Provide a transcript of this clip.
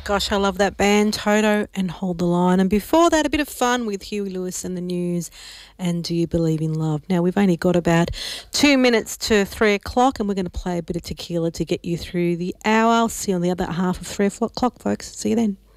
Gosh, I love that band, Toto and Hold the Line. And before that, a bit of fun with Huey Lewis and the News and Do You Believe in Love. Now, we've only got about 2 minutes to 3 o'clock, and we're going to play a bit of tequila to get you through the hour. I'll see you on the other half of 3 o'clock, folks. See you then.